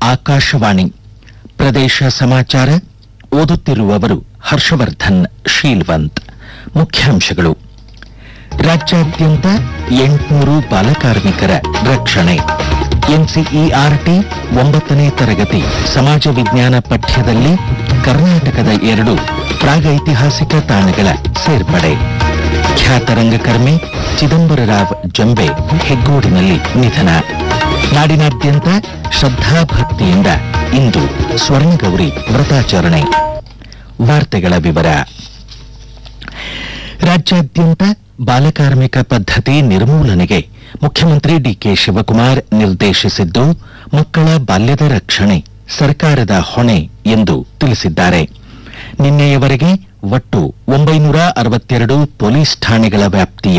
ಆಕಾಶವಾಣಿ ಪ್ರದೇಶ ಸಮಾಚಾರ ಓದುತ್ತಿರುವವರು ಹರ್ಷವರ್ಧನ್ ಶೀಲ್ವಂತ್. ಮುಖ್ಯಾಂಶಗಳು: ರಾಜ್ಯಾದ್ಯಂತ 800 ಬಾಲಕಾರ್ಮಿಕರ ರಕ್ಷಣೆ. ಎನ್ಸಿಇಆರ್ಟಿ 9ನೇ ತರಗತಿ ಸಮಾಜ ವಿಜ್ಞಾನ ಪಠ್ಯದಲ್ಲಿ ಕರ್ನಾಟಕದ 2 ಪ್ರಾಗೈತಿಹಾಸಿಕ ತಾಣಗಳ ಸೇರ್ಪಡೆ. ಖ್ಯಾತ ರಂಗಕರ್ಮಿ ಚಿದಂಬರರಾವ್ ಜಂಬೆ ಹೆಗ್ಗೋಡಿನಲ್ಲಿ ನಿಧನ. ನಾಡಿನಾದ್ಯಂತ ಶ್ರದ್ಧಾಭಕ್ತಿಯಿಂದ ಇಂದು ಸ್ವರ್ಣಗೌರಿ ವ್ರತಾಚರಣೆ. ವಾರ್ತೆಗಳ ವಿವರ. ರಾಜ್ಯಾದ್ಯಂತ ಬಾಲಕಾರ್ಮಿಕ ಪದ್ಧತಿ ನಿರ್ಮೂಲನೆಗೆ ಮುಖ್ಯಮಂತ್ರಿ ಡಿಕೆ ಶಿವಕುಮಾರ್ ನಿರ್ದೇಶಿಸಿದ್ದು, ಮಕ್ಕಳ ಬಾಲ್ಯದ ರಕ್ಷಣೆ ಸರ್ಕಾರದ ಹೊಣೆ ಎಂದು ತಿಳಿಸಿದ್ದಾರೆ. ನಿನ್ನೆಯವರೆಗೆ ಒಟ್ಟು 962 ಪೊಲೀಸ್ ಠಾಣೆಗಳ ವ್ಯಾಪ್ತಿಯ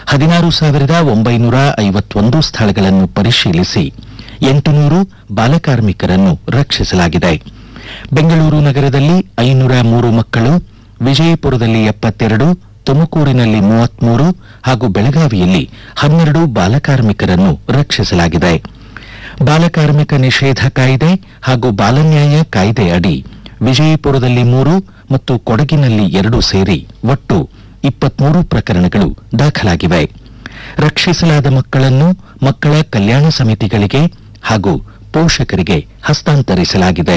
16,951 ಸ್ಥಳಗಳನ್ನು ಪರಿಶೀಲಿಸಿ 800 ಬಾಲಕಾರ್ಮಿಕರನ್ನು ರಕ್ಷಿಸಲಾಗಿದೆ. ಬೆಂಗಳೂರು ನಗರದಲ್ಲಿ 503 ಮಕ್ಕಳು, ವಿಜಯಪುರದಲ್ಲಿ 72, ತುಮಕೂರಿನಲ್ಲಿ 33 ಹಾಗೂ ಬೆಳಗಾವಿಯಲ್ಲಿ 12 ಬಾಲಕಾರ್ಮಿಕರನ್ನು ರಕ್ಷಿಸಲಾಗಿದೆ. ಬಾಲಕಾರ್ಮಿಕ ನಿಷೇಧ ಕಾಯ್ದೆ ಹಾಗೂ ಬಾಲನ್ಯಾಯ ಕಾಯ್ದೆ ಅಡಿ ವಿಜಯಪುರದಲ್ಲಿ 3 ಮತ್ತು ಕೊಡಗಿನಲ್ಲಿ 2 ಸೇರಿ ಒಟ್ಟು 23 ಪ್ರಕರಣಗಳು ದಾಖಲಾಗಿವೆ. ರಕ್ಷಿಸಲಾದ ಮಕ್ಕಳನ್ನು ಮಕ್ಕಳ ಕಲ್ಯಾಣ ಸಮಿತಿಗಳಿಗೆ ಹಾಗೂ ಪೋಷಕರಿಗೆ ಹಸ್ತಾಂತರಿಸಲಾಗಿದೆ.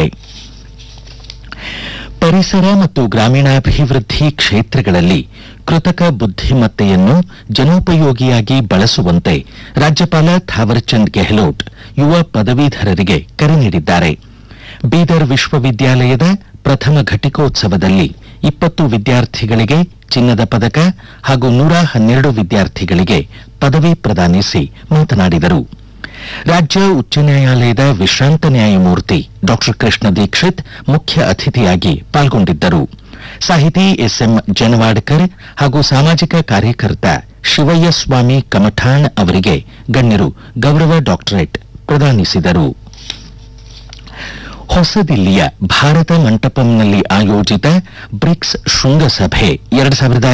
ಪರಿಸರ ಮತ್ತು ಗ್ರಾಮೀಣಾಭಿವೃದ್ಧಿ ಕ್ಷೇತ್ರಗಳಲ್ಲಿ ಕೃತಕ ಬುದ್ಧಿಮತ್ತೆಯನ್ನು ಜನೋಪಯೋಗಿಯಾಗಿ ಬಳಸುವಂತೆ ರಾಜ್ಯಪಾಲ ಥಾವರ್ಚಂದ್ ಗೆಹ್ಲೋಟ್ ಯುವ ಪದವೀಧರರಿಗೆ ಕರೆ ನೀಡಿದ್ದಾರೆ. ಬೀದರ್ ವಿಶ್ವವಿದ್ಯಾಲಯದ ಪ್ರಥಮ ಘಟಿಕೋತ್ಸವದಲ್ಲಿ 20 ವಿದ್ಯಾರ್ಥಿಗಳಿಗೆ ಚಿನ್ನದ ಪದಕ ಹಾಗೂ 112 ವಿದ್ಯಾರ್ಥಿಗಳಿಗೆ ಪದವಿ ಪ್ರದಾನಿಸಿ ಮಾತನಾಡಿದರು. ರಾಜ್ಯ ಉಚ್ಚ ನ್ಯಾಯಾಲಯದ ವಿಶ್ರಾಂತ ನ್ಯಾಯಮೂರ್ತಿ ಡಾ ಕೃಷ್ಣ ದೀಕ್ಷಿತ್ ಮುಖ್ಯ ಅತಿಥಿಯಾಗಿ ಪಾಲ್ಗೊಂಡಿದ್ದರು. ಸಾಹಿತಿ ಎಸ್ಎಂ ಜನವಾಡ್ಕರ್ ಹಾಗೂ ಸಾಮಾಜಿಕ ಕಾರ್ಯಕರ್ತ ಶಿವಯ್ಯ ಸ್ವಾಮಿ ಕಮಠಾಣ್ ಅವರಿಗೆ ಗಣ್ಯರು ಗೌರವ ಡಾಕ್ಟರೇಟ್ ಪ್ರದಾನಿಸಿದರು. ಹೊಸದಿಲ್ಲಿಯ ಭಾರತ ಮಂಟಪಂನಲ್ಲಿ ಆಯೋಜಿತ ಬ್ರಿಕ್ಸ್ ಶೃಂಗಸಭೆ